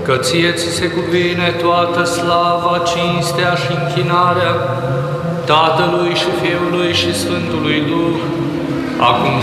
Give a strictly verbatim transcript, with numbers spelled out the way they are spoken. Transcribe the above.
că ție ți se cuvine toată slava, cinstea și închinarea Tatălui și Fiului și Sfântului Duh, acum